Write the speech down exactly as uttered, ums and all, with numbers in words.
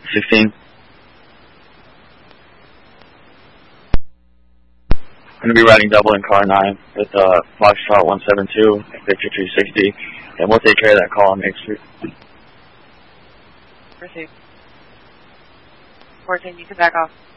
sixteen. I'm going to be riding double in car nine with uh, Foxtrot one seven two, Victor three sixty, and we'll take care of that call on Main Street. Received. fourteen, you can back off.